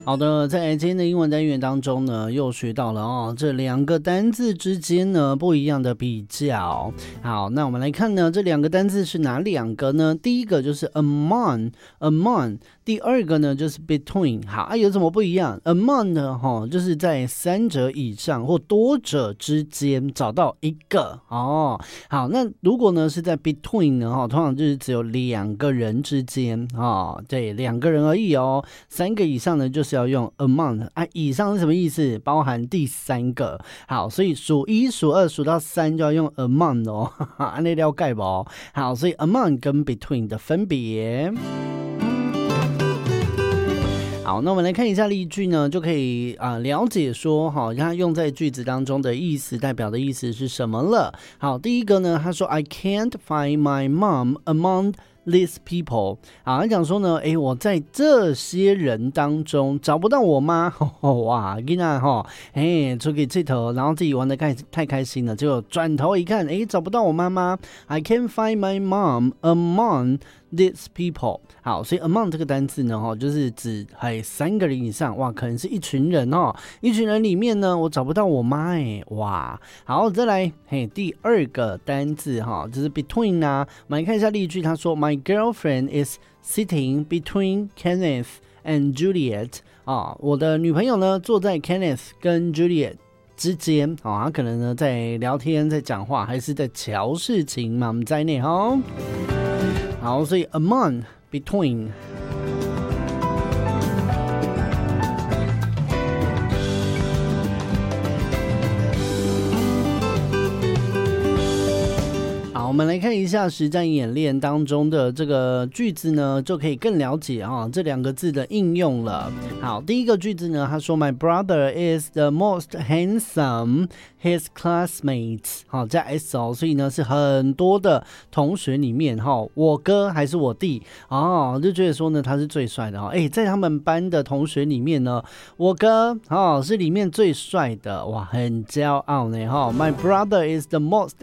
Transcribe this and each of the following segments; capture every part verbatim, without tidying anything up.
好的，在今天的英文单元当中呢，又学到了哦，这两个单字之间呢不一样的比较。好，那我们来看呢，这两个单字是哪两个呢？第一个就是 among，among， 第二个呢就是 between。好啊，有什么不一样 ？among 呢，哈，就是在三者以上或多者之间找到一个哦。好，那如果呢是在 between 呢，哈，通常就是只有两个人之间哦，对，两个人而已哦。三个以上呢就是要用 among 啊，以上是什么意思？包含第三个。好，所以数一、数二、数到三就要用 among 哦，安内了解不？好，所以 among 跟 between 的分别。好，那我们来看一下例句呢，就可以啊、呃、了解说，哈，它用在句子当中的意思，代表的意思是什么了。好，第一个呢，他说 I can't find my mom among these people。 好，他讲说呢，诶，我在这些人当中找不到我妈。哇，囡仔哈，诶，出去佚佗，然后自己玩得太太开心了，结果转头一看，诶，找不到我妈妈。I can't find my mom among these people。 好，所以 among 这个单字呢，就是指还三个人以上，哇，可能是一群人哦，一群人里面呢，我找不到我妈，哎，哇，好，再来，嘿，第二个单字哈，就是 between 啊，我们来看一下例句，他说 My girlfriend is sitting between Kenneth and Juliet。 啊，我的女朋友呢坐在 Kenneth 跟 Juliet之间，哦，他可能呢在聊天，在讲话，还是在瞧事情嘛，我们在内哈。好，所以 among between。我们来看一下实战演练当中的这个句子呢，就可以更了解啊这两个字的应用了。好，第一个句子呢，他说 My brother is the most handsome his classmates。 好，加 s 哦，所以呢是很多的同学里面哈，我哥还是我弟哦，就觉得说呢他是最帅的哈。哎，在他们班的同学里面呢，我哥哦是里面最帅的，哇，很骄傲呢哈。My brother is the most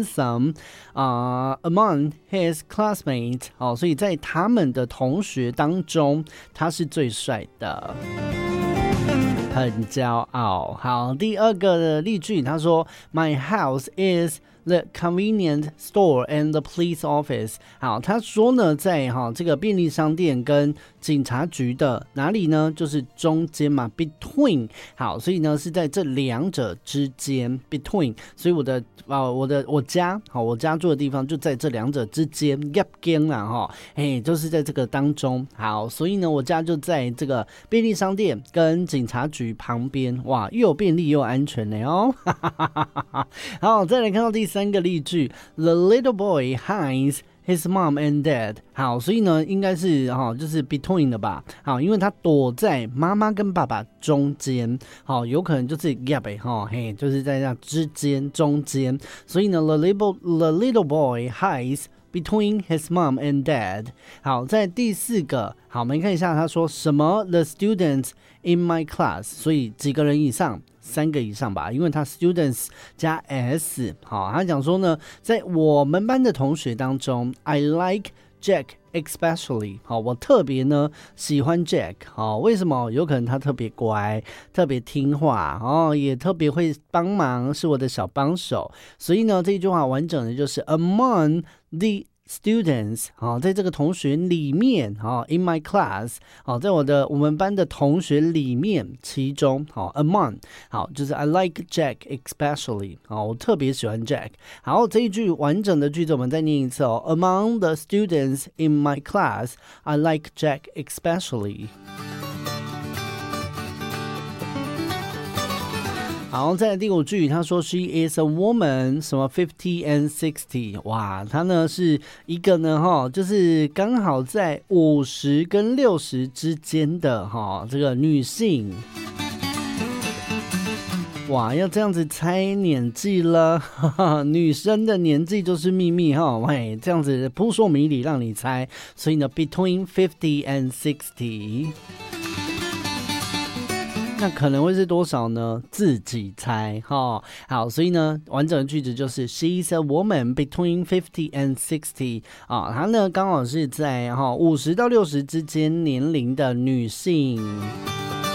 handsome。Uh, among his classmates。 好，所以在他们的同学当中，他是最帅的，很骄傲。好，第二个的例句，他说 My house is the convenience store and the police office。 好，他说呢，在哈这个便利商店跟警察局的哪里呢？就是中间嘛 ，between。好，所以呢是在这两者之间 ，between。所以我的啊、呃，我的我家，好，我家住的地方就在这两者之间 ，gap 间啦哈，哎，就是在这个当中。好，所以呢，我家就在这个便利商店跟警察局旁边，哇，又便利又安全呢哦。好，再来看到第三个例句 ，The little boy hides his mom and dad。 好，所以呢，应该是哈、哦，就是 between 的吧。好，因为他躲在妈妈跟爸爸中间，好，有可能就是 gap 哈、哦，嘿，就是在那之间中间。所以呢 ，the little the little boy hides between his mom and dad。 好，在第四个，好，我们看一下他说什么 ，the students in my class。 所以几个人以上？三个以上吧，因为他 students 加 s。 好，他讲说呢，在我们班的同学当中 I like Jack especially。 好，我特别呢喜欢 Jack。 好，为什么？有可能他特别乖，特别听话哦，也特别会帮忙，是我的小帮手。所以呢，这一句话完整的就是 among the students。 好，在这个同学里面，好 in my class。 好，在我的我们班的同学里面，其中，好 among。 好，就是 I like Jack especially。 好，我特别喜欢 Jack。 好，这一句完整的句子我们再念一次哦。 Among the students in my class I like Jack especially。好，再来第五句，他说 She is a woman 什么 fifty and sixty。 哇，她呢是一个呢哈，就是刚好在五十跟六十之间的哈这个女性。哇，要这样子猜年纪了，哈哈，女生的年纪就是秘密哈，喂，这样子扑朔迷离让你猜，所以呢 between fifty and sixty。那可能会是多少呢？自己猜哈。好，所以呢，完整的句子就是 She's a woman between fifty and sixty。啊，她呢刚好是在哈五十到六十之间年龄的女性。